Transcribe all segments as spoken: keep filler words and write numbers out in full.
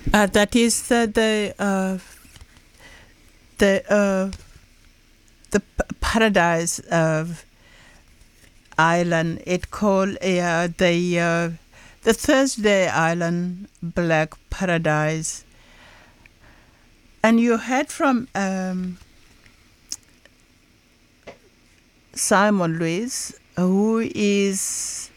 Uh, that is uh, the uh, the uh, the p- paradise of island. It called uh, the uh, the Thursday Island Black Paradise. And you heard from um, Simon Lewis, who is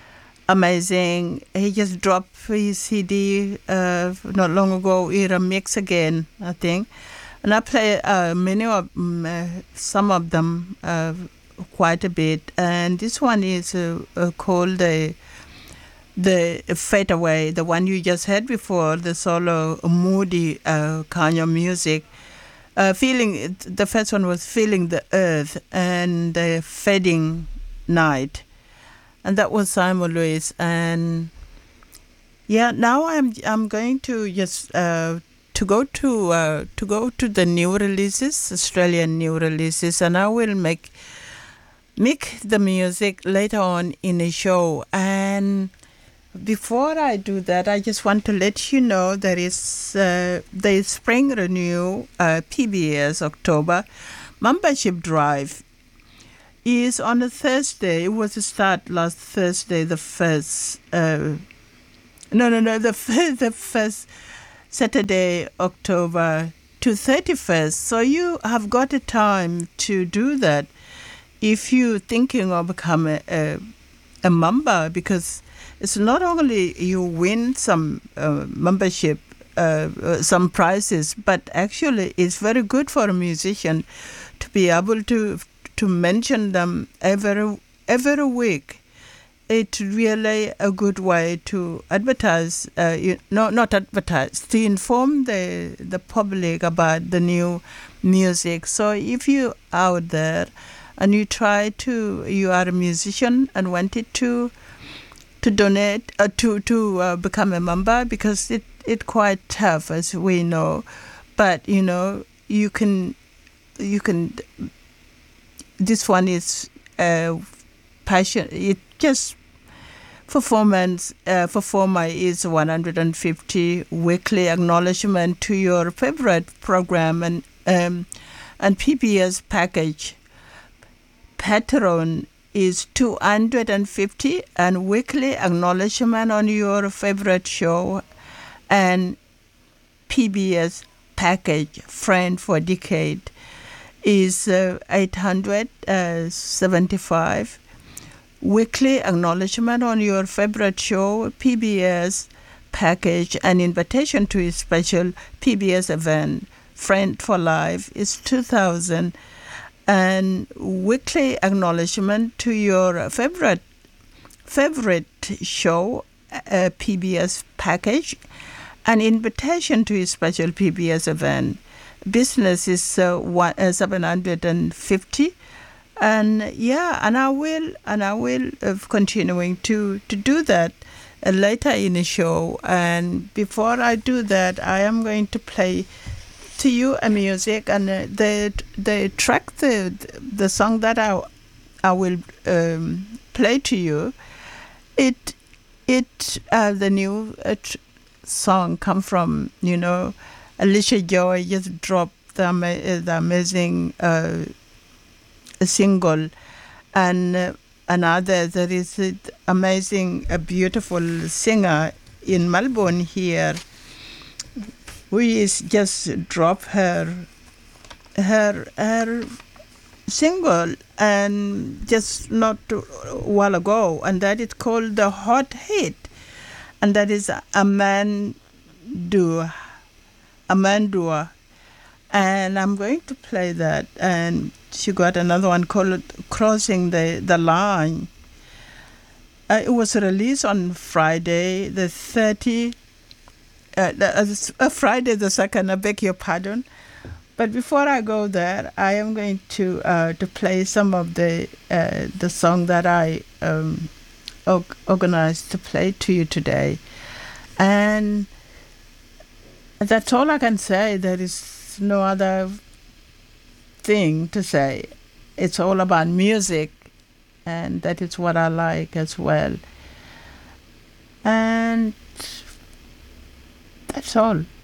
amazing. He just dropped his C D uh, not long ago. He remix again, I think, and I play uh, many of um, uh, some of them uh, quite a bit. And this one is uh, uh, called the the Fade Away, the one you just heard before, the solo moody uh, kind of music. Uh, feeling the first one was feeling the earth and the fading night, and that was Simon Lewis. And yeah, now I'm I'm going to just uh, to go to uh, to go to the new releases, Australian new releases, and I will make make the music later on in the show. And before I do that, I just want to let you know there is uh, the Spring Renew uh, P B S October membership drive is on a Thursday. It was a start last Thursday, the first. Uh, no, no, no, the first, the first Saturday, October to thirty-first. So you have got a time to do that if you're thinking of becoming a, a member, because it's not only you win some uh, membership, uh, uh, some prizes, but actually it's very good for a musician to be able to to mention them every every week. It's really a good way to advertise, uh, you, no, not advertise, to inform the the public about the new music. So if you out there and you try to, you are a musician and wanted to to donate, uh, to to uh, become a member, because it it quite tough, as we know, but you know you can you can. This one is uh, passion. It just performance uh, performer is one hundred fifty weekly acknowledgement to your favorite program, and um, and P B S package patron is two hundred fifty, and weekly acknowledgement on your favorite show, and P B S package friend for decade is uh, eight hundred seventy-five. Weekly acknowledgement on your favorite show, P B S package, and invitation to a special P B S event, Friend for Life, is two thousand. And weekly acknowledgement to your favorite favorite show, uh, P B S package, an invitation to a special P B S event. Business is uh, one, uh, seven hundred fifty, and yeah, and I will and I will uh, continuing to to do that uh, later in the show. And before I do that, I am going to play to you a music, and uh, the the track, the the song that I I will um, play to you, it it uh, the new uh, tr- song come from, you know, Alicia Joy just dropped the, ama- uh, the amazing uh, single, and uh, another, there is an amazing, a beautiful singer in Melbourne here, who is just dropped her her her single, and just not a while ago, and that is called The Hot Hit, and that is Amandua Amandua, and I'm going to play that. And she got another one called Crossing the the Line. Uh, it was released on Friday the thirtieth. Uh, the, uh, Friday the second, I beg your pardon. But before I go there, I am going to uh, to play some of the uh, the song that I um, org- organized to play to you today, and that's all I can say. There is no other thing to say. It's all about music, and that is what I like as well. And That's all.